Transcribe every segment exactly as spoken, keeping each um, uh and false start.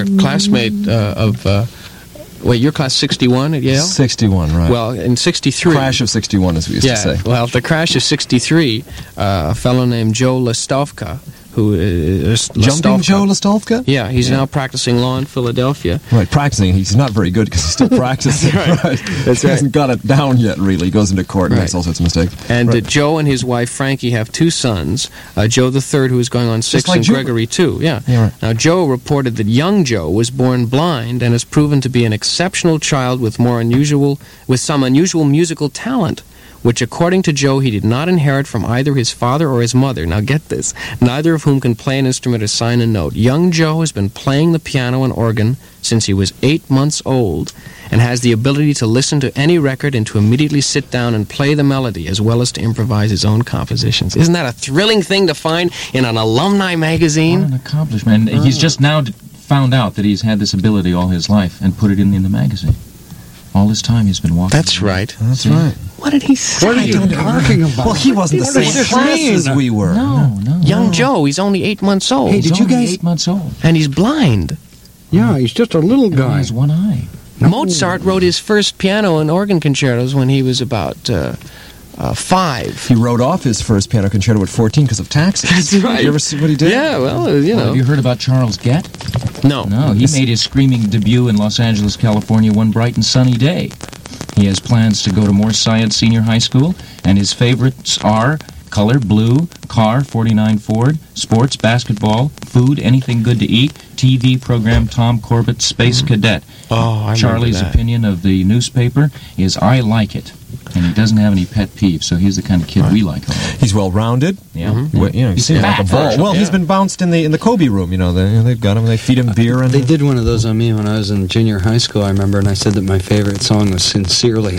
your classmate uh, of... Uh, Wait, your class sixty-one at Yale? sixty-one, right. Well, in sixty-three... Crash of sixty-one, as we used yeah, to say. well, the crash of sixty-three, uh, a fellow named Joe Lastovka, who is... Jumping Joe Lastovka? Yeah, he's yeah. now practicing law in Philadelphia. Right, practicing. He's not very good because he's still practicing. right. right. That's he right. hasn't got it down yet, really. He goes into court and right. makes all sorts of mistakes. And right. uh, Joe and his wife, Frankie, have two sons. Uh, Joe the third, who is going on six, like and Joe. Gregory, two. Yeah. yeah right. Now, Joe reported that young Joe was born blind and has proven to be an exceptional child with more unusual, with some unusual musical talent, which, according to Joe, he did not inherit from either his father or his mother. Now get this, neither of whom can play an instrument or sign a note. Young Joe has been playing the piano and organ since he was eight months old and has the ability to listen to any record and to immediately sit down and play the melody as well as to improvise his own compositions. Isn't that a thrilling thing to find in an alumni magazine? What an accomplishment. And he's just now found out that he's had this ability all his life and put it in, in the magazine. All this time he's been walking. That's right. That's See? right. What did he say? What are you talking about? Well, he wasn't the What does same this class mean? as we were. No, no. Young no. Joe, he's only eight months old. Hey, He's did you only guys- eight months old. And he's blind. Yeah, he's just a little He guy. has one eye. Mozart wrote his first piano and organ concertos when he was about uh, uh, five. He wrote off his first piano concerto at fourteen because of taxes. That's right. You ever see what he did? Yeah, well, uh, you Well, know. have you heard about Charles Gett? No. No, he made his screaming debut in Los Angeles, California one bright and sunny day. He has plans to go to Morse Science Senior High School, and his favorites are color, blue, car, forty-nine Ford, sports, basketball, food, anything good to eat, T V program, Tom Corbett, Space Cadet. Oh, I remember Charlie's that. opinion of the newspaper is, I like it. And he doesn't have any pet peeves, so he's the kind of kid we like. He's well-rounded. Yeah. Mm-hmm. Well, you know, you He's see him like a fat, ball. first, Well, he's yeah. been bounced in the in the Kobe room. You know, they, you know, they've got him. They feed him beer and They did one of those on me when I was in junior high school, I remember, and I said that my favorite song was Sincerely.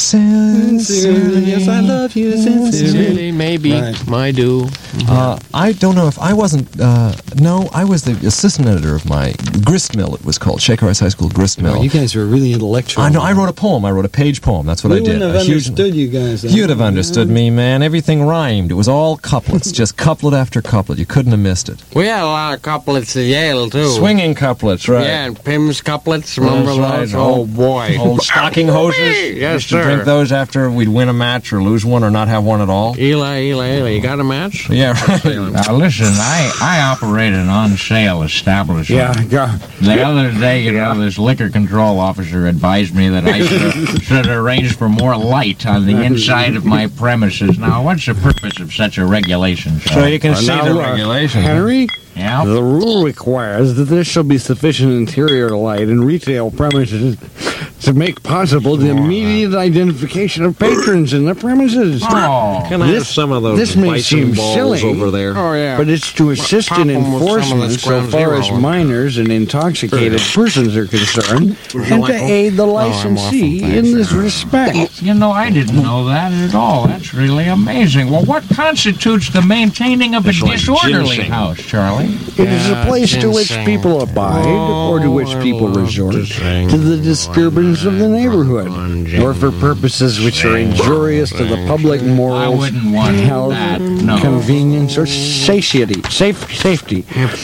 Sincerely, yes, I love you, sincerely. Really, maybe, Right. I do. Uh, I don't know if I wasn't. Uh, no, I was the assistant editor of my grist mill. It was called Shaker Heights High School Grist Mill. Oh, you guys were really intellectual. I know. I wrote a poem. I wrote a page poem. That's what we I did. wouldn't A have huge- understood you guys. then. You'd have understood me, man. Everything rhymed. It was all couplets, just couplet after couplet. You couldn't have missed it. We had a lot of couplets at Yale, too. Swinging couplets, right? Yeah, and Pim's couplets, remember That's those? right. Oh, boy. Old stocking hoses. Yes, Used to sir. drink those after we'd win a match or lose one or not have one at all. Eli, Eli, Eli, you got a match? Yeah, right. Now listen, I, I operate an on-sale establishment. Yeah, yeah. The other day, you know, this liquor control officer advised me that I should, should arrange for more light on the inside of my premises. Now, what's the purpose of such a regulation, So Charlie? you can see now, the uh, regulations. Henry, Yeah? the rule requires that there shall be sufficient interior light in retail premises to make possible the immediate identification of patrons in the premises. Oh, Can I have This- some of those this may bison seem balls silly, over there? Oh, yeah. But it's to assist Pop in 'em with some of enforcement this so Ground far as Zero. minors and intoxicated persons are concerned, and to aid the licensee awful, in this respect. you know, I didn't know that at all. That's really amazing. Well, what constitutes the maintaining of a It's like disorderly ginseng. house, Charlie? It is a Yeah, place to which ginseng. people abide, or to which Oh, people I love resort, ginseng. to the disturbance of the neighborhood, or for purposes which are injurious to the public I morals, wouldn't want health, that. No. convenience, or satiety, safe, safety.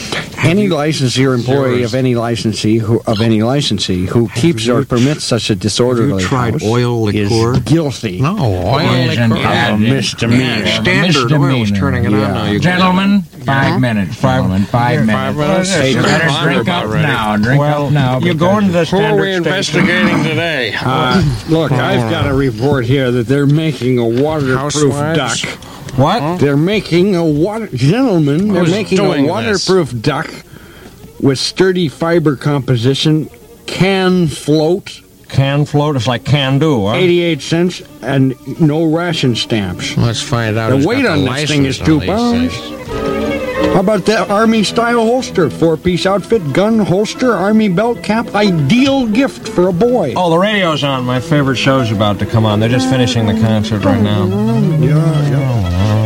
Any licensee or employee of any licensee who of any licensee who keeps or permits such a disorderly Have you tried house oil is liqueur? guilty. No, oil Isn't liquor. that A misdemeanor. Yeah, Standard Oil's turning it on Yeah. now. You Gentlemen, five minutes, gentlemen, five minutes. minutes. Hey, you better drink up now, drink up now. You're going to the Who are we standard station. investigating today? Uh, look, I've got a report here that they're making a waterproof Housewives? duck. What? They're making a water, gentlemen. They're Who's making a doing waterproof duck with sturdy fiber composition, can float, Can float. It's like can do, huh? eighty-eight cents, and no ration stamps. Let's find out. The who's weight got on the this thing license is two on these pounds. things. How about that Army-style holster? Four-piece outfit, gun, holster, Army belt cap. Ideal gift for a boy. Oh, the radio's on. My favorite show's about to come on. They're just finishing the concert right now. Yeah, yeah.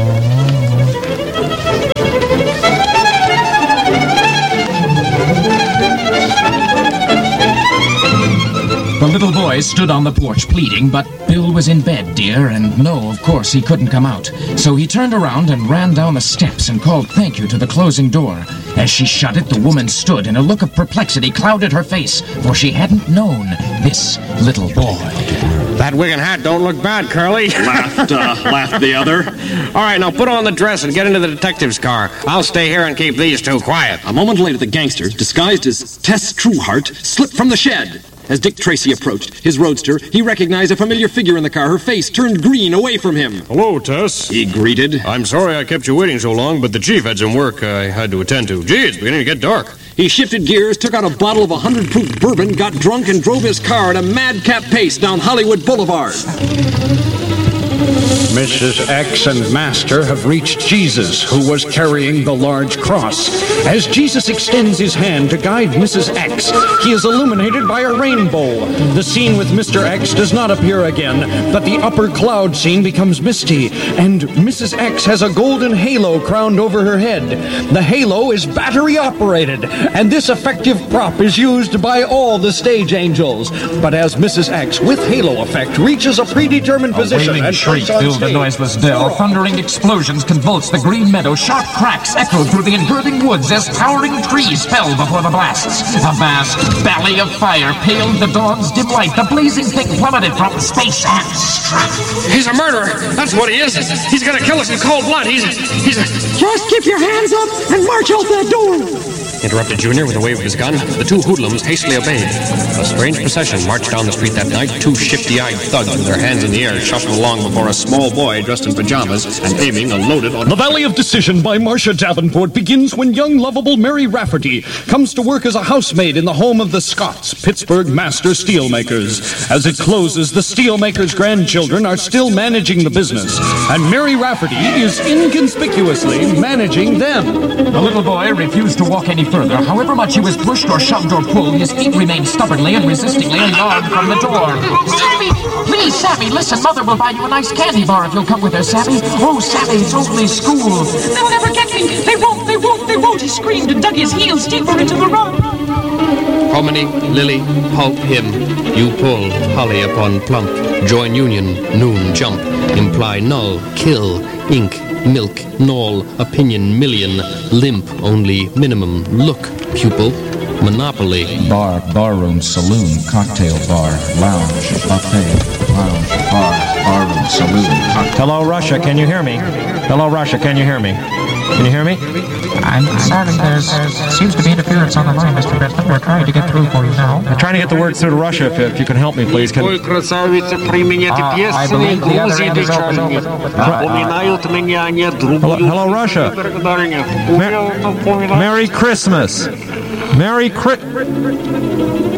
The little boy stood on the porch pleading, but Bill was in bed, dear, and no, of course, he couldn't come out. So he turned around and ran down the steps and called thank you to the closing door. As she shut it, the woman stood, and a look of perplexity clouded her face, for she hadn't known this little boy. That wig and hat don't look bad, Curly. Laughed, uh, laughed the other. All right, now put on the dress and get into the detective's car. I'll stay here and keep these two quiet. A moment later, the gangster, disguised as Tess Trueheart, slipped from the shed. As Dick Tracy approached his roadster, he recognized a familiar figure in the car. Her face turned green away from him. Hello, Tess. He greeted. I'm sorry I kept you waiting so long, but the chief had some work I had to attend to. Gee, it's beginning to get dark. He shifted gears, took out a bottle of one hundred proof bourbon, got drunk, and drove his car at a madcap pace down Hollywood Boulevard. Missus X and Master have reached Jesus, who was carrying the large cross. As Jesus extends his hand to guide Missus X, he is illuminated by a rainbow. The scene with Mister X does not appear again, but the upper cloud scene becomes misty, and Missus X has a golden halo crowned over her head. The halo is battery operated, and this effective prop is used by all the stage angels. But as Missus X, with halo effect, reaches a predetermined position and shriek filled the noiseless dell. Thundering explosions convulsed the green meadow. Sharp cracks echoed through the engirding woods as towering trees fell before the blasts. A vast valley of fire paled the dawn's dim light. The blazing thing plummeted from space and struck. He's a murderer. That's what he is. He's gonna kill us in cold blood. He's a, he's a... Just keep your hands up and march out that door. Interrupted Junior with a wave of his gun. The two hoodlums hastily obeyed. A strange procession marched down the street that night. Two shifty-eyed thugs with their hands in the air shuffled along before a small boy dressed in pajamas and aiming a loaded on... The Valley of Decision by Marcia Davenport begins when young, lovable Mary Rafferty comes to work as a housemaid in the home of the Scotts, Pittsburgh master steelmakers. As it closes, the steelmakers' grandchildren are still managing the business, and Mary Rafferty is inconspicuously managing them. The little boy refused to walk any further. However much he was pushed or shoved or pulled, his feet remained stubbornly and resistingly a yard from the door. Sammy! Please, Sammy, listen. Mother will buy you a nice candy bar if you'll come with her, Sammy. Oh, Sammy, it's only school. They'll never get me. They won't, they won't, they won't. He screamed and dug his heels deeper into the rug. Hominy, lily, pulp, him. You pull, holly upon plump. Join union, noon, jump. Imply null, kill, ink, milk, null, opinion, million. Limp, only minimum. Look, pupil. Monopoly. Bar, barroom, saloon, cocktail bar, lounge, buffet, lounge, bar, barroom, saloon, cocktail. Hello, Russia, can you hear me? Hello, Russia, can you hear me? Can you hear me? I'm sorry, there seems to be interference on the line, Mister Benton. We're trying to get through for you now. I'm trying to get the words through to Russia, if, if you can help me, please. Can... Uh, I believe the other end is open, open, open. Hello, hello, Russia. Mer- Merry Christmas. Merry Christmas.